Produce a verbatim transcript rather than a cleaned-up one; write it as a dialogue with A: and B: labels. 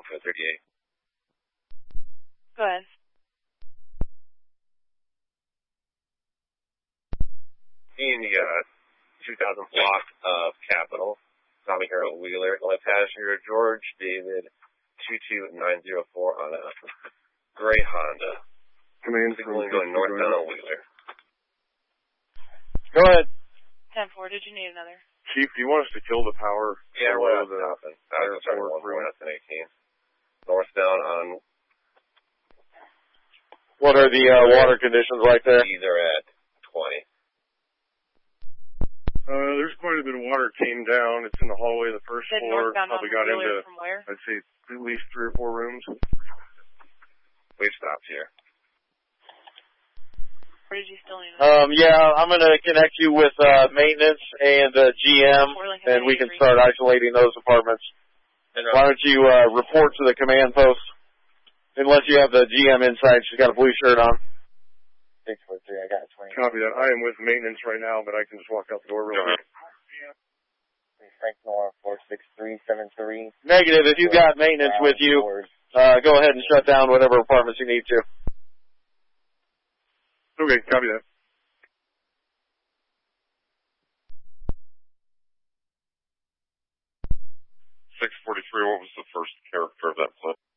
A: for thirty-eight.
B: Go ahead.
A: And you got two thousand block of Capital. Tommy Hero Wheeler. Only passenger George David two two nine zero four on a gray Honda.
C: Command
A: signaling going northbound on Wheeler.
C: Go ahead.
B: ten four, did you need another?
C: Chief, do you want us to kill the power?
A: Yeah, we're not
C: the
A: stopping. I was trying to one four, that's an eighteen. Northbound on...
C: What are the uh, water conditions like there?
A: These are at twenty.
C: Uh, there's quite a bit of water came down. It's in the hallway of the first
B: Said
C: floor.
B: northbound
C: Probably
B: on
C: got
B: Wheeler
C: into,
B: from where?
C: I'd say, at least three or four rooms.
A: We've stopped here.
B: Where did you still need?
C: Um, yeah, I'm going to connect you with uh, maintenance and uh, G M, and we can start isolating those apartments. Why don't you uh, report to the command post? Unless you have the G M inside, she's got a blue shirt on.
D: six four three, I got twenty.
C: Copy that. I am with maintenance right now, but I can just walk out the door real quick.
D: Frank Nora four six three seven three.
C: Negative. If you got maintenance with you, uh, go ahead and shut down whatever apartments you need to. Okay, copy that.
E: six forty-three, what was the first character of that clip?